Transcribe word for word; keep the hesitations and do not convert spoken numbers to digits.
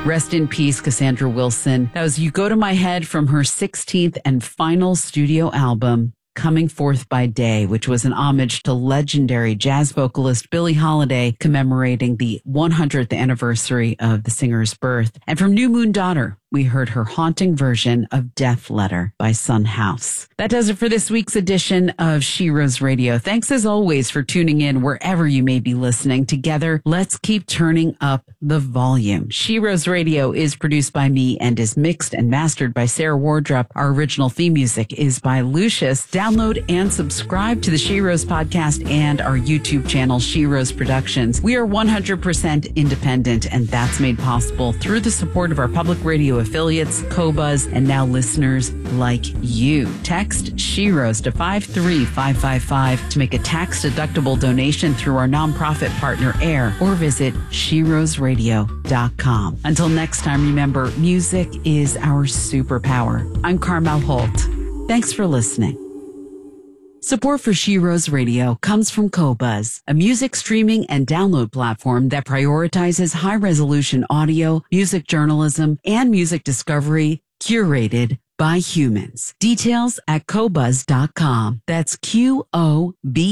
Rest in peace, Cassandra Wilson. That was You Go to My Head from her sixteenth and final studio album, Coming Forth by Day, which was an homage to legendary jazz vocalist Billie Holiday, commemorating the one hundredth anniversary of the singer's birth. And from New Moon Daughter, we heard her haunting version of Death Letter by Son House. That does it for this week's edition of She Rose Radio. Thanks as always for tuning in wherever you may be listening. Together, let's keep turning up the volume. She Rose Radio is produced by me and is mixed and mastered by Sarah Wardrop. Our original theme music is by Lucius. Download and subscribe to the She Rose podcast and our YouTube channel, She Rose Productions. We are one hundred percent independent, and that's made possible through the support of our public radio affiliates, Qobuz, and now listeners like you. Text She Rose to five three five five five to make a tax-deductible donation through our nonprofit partner AIR, or visit she rose radio dot com. Until next time, remember, music is our superpower. I'm Carmel Holt. Thanks for listening. Support for She Rose Radio comes from Qobuz, a music streaming and download platform that prioritizes high-resolution audio, music journalism, and music discovery curated by humans. Details at qobuz dot com. That's Q O B